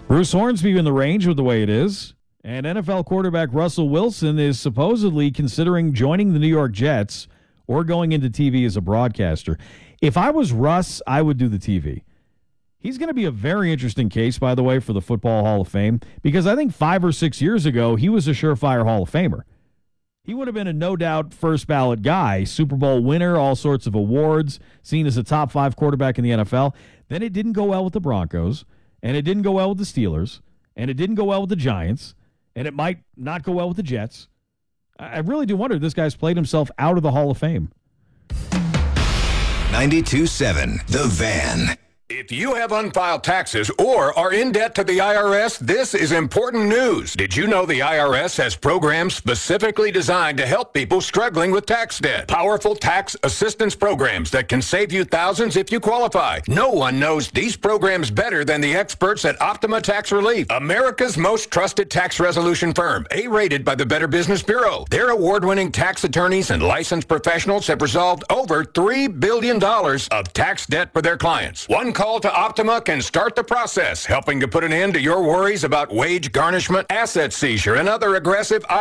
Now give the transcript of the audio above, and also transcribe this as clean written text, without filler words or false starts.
Bruce Hornsby in the range with the way it is. And NFL quarterback Russell Wilson is supposedly considering joining the New York Jets or going into TV as a broadcaster. If I was Russ, I would do the TV. He's going to be a very interesting case, by the way, for the Football Hall of Fame, because I think 5 or 6 years ago, he was a surefire Hall of Famer. He would have been a no-doubt first-ballot guy, Super Bowl winner, all sorts of awards, seen as a top 5 quarterback in the NFL. Then it didn't go well with the Broncos, and it didn't go well with the Steelers, and it didn't go well with the Giants, and it might not go well with the Jets. I really do wonder if this guy's played himself out of the Hall of Fame. 92.7 The Van. If you have unfiled taxes or are in debt to the IRS, this is important news. Did you know the IRS has programs specifically designed to help people struggling with tax debt? Powerful tax assistance programs that can save you thousands if you qualify. No one knows these programs better than the experts at Optima Tax Relief, America's most trusted tax resolution firm, A-rated by the Better Business Bureau. Their award-winning tax attorneys and licensed professionals have resolved over $3 billion of tax debt for their clients. One call to Optima can start the process, helping to put an end to your worries about wage garnishment, asset seizure, and other aggressive